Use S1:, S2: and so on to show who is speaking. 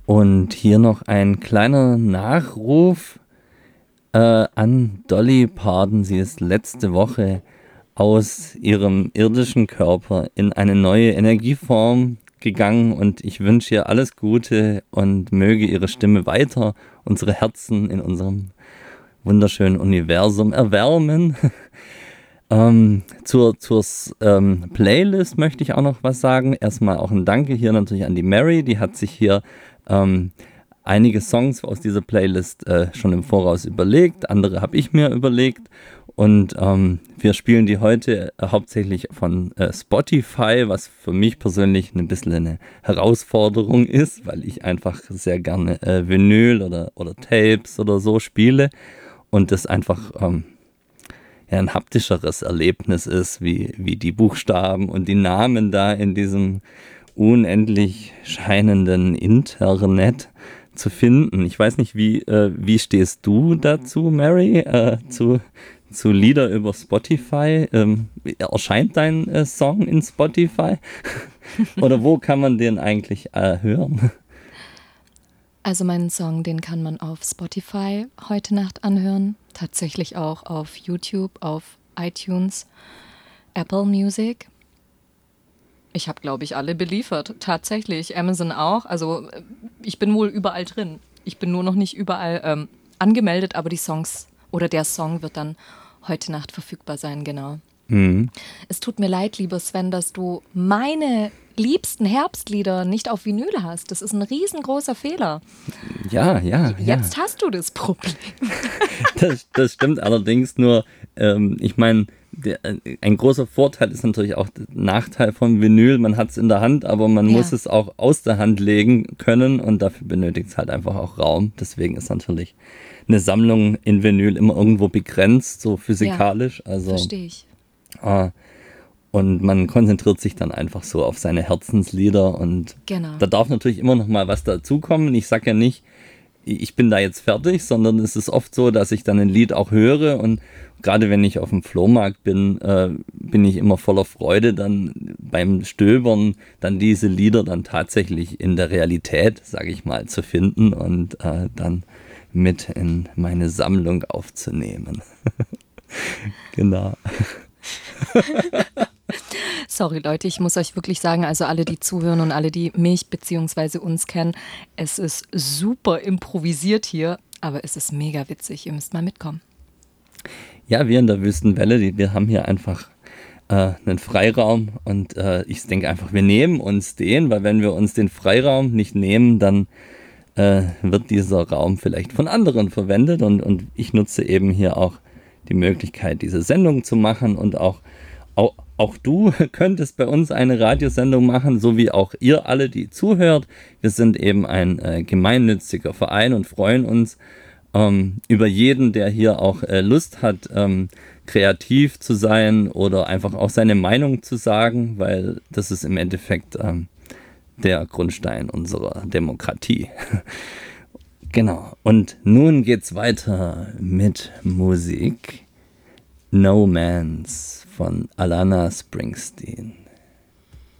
S1: Und hier noch ein kleiner Nachruf an Dolly Parton. Sie ist letzte Woche aus ihrem irdischen Körper in eine neue Energieform gegangen und ich wünsche ihr alles Gute und möge ihre Stimme weiter unsere Herzen in unserem wunderschönen Universum erwärmen. Zur Playlist möchte ich auch noch was sagen. Erstmal auch ein Danke hier natürlich an die Mary, die hat sich hier einige Songs aus dieser Playlist schon im Voraus überlegt, andere habe ich mir überlegt und wir spielen die heute hauptsächlich von Spotify, was für mich persönlich ein bisschen eine Herausforderung ist, weil ich einfach sehr gerne Vinyl oder Tapes oder so spiele und das einfach ein haptischeres Erlebnis ist, wie die Buchstaben und die Namen da in diesem unendlich scheinenden Internet zu finden. Ich weiß nicht, wie stehst du dazu, Mary, zu Lieder über Spotify? Erscheint dein Song in Spotify? Oder wo kann man den eigentlich hören?
S2: Also meinen Song, den kann man auf Spotify heute Nacht anhören. Tatsächlich auch auf YouTube, auf iTunes, Apple Music. Ich habe, glaube ich, alle beliefert. Tatsächlich. Amazon auch. Also ich bin wohl überall drin. Ich bin nur noch nicht überall angemeldet, aber die Songs oder der Song wird dann heute Nacht verfügbar sein, genau. Mhm. Es tut mir leid, lieber Sven, dass du meine liebsten Herbstlieder nicht auf Vinyl hast. Das ist ein riesengroßer Fehler.
S1: Ja.
S2: Jetzt hast du das Problem.
S1: Das stimmt allerdings, nur ich meine, ein großer Vorteil ist natürlich auch der Nachteil von Vinyl. Man hat es in der Hand, aber man muss es auch aus der Hand legen können und dafür benötigt es halt einfach auch Raum. Deswegen ist natürlich eine Sammlung in Vinyl immer irgendwo begrenzt, so physikalisch.
S2: Ja, verstehe ich.
S1: Und man konzentriert sich dann einfach so auf seine Herzenslieder und da darf natürlich immer noch mal was dazukommen. Ich sage ja nicht, ich bin da jetzt fertig, sondern es ist oft so, dass ich dann ein Lied auch höre und gerade wenn ich auf dem Flohmarkt bin, bin ich immer voller Freude, dann beim Stöbern dann diese Lieder dann tatsächlich in der Realität, sage ich mal, zu finden und dann mit in meine Sammlung aufzunehmen. Genau.
S2: Sorry Leute, ich muss euch wirklich sagen, also alle, die zuhören und alle, die mich bzw. uns kennen, es ist super improvisiert hier, aber es ist mega witzig, ihr müsst mal mitkommen.
S1: Ja, wir in der Wüstenwelle, wir haben hier einfach einen Freiraum und ich denke einfach, wir nehmen uns den, weil wenn wir uns den Freiraum nicht nehmen, dann wird dieser Raum vielleicht von anderen verwendet und ich nutze eben hier auch die Möglichkeit, diese Sendung zu machen und auch du könntest bei uns eine Radiosendung machen, so wie auch ihr alle, die zuhört. Wir sind eben ein gemeinnütziger Verein und freuen uns über jeden, der hier auch Lust hat, kreativ zu sein oder einfach auch seine Meinung zu sagen, weil das ist im Endeffekt der Grundstein unserer Demokratie. Genau. Und nun geht's weiter mit Musik. No Man's von Alana Springsteen.